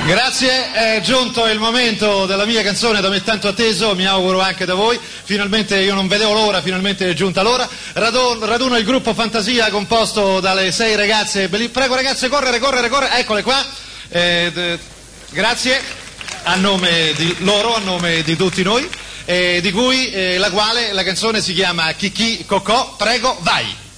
Grazie, è giunto il momento della mia canzone da me tanto atteso, mi auguro anche da voi. Finalmente, io non vedevo l'ora, finalmente è giunta l'ora. Raduno il gruppo Fantasia composto dalle 6 ragazze. Prego ragazze, correre, eccole qua. Grazie, a nome di loro, a nome di tutti noi, di cui la quale la canzone si chiama Chicchi Cocò. Prego, vai!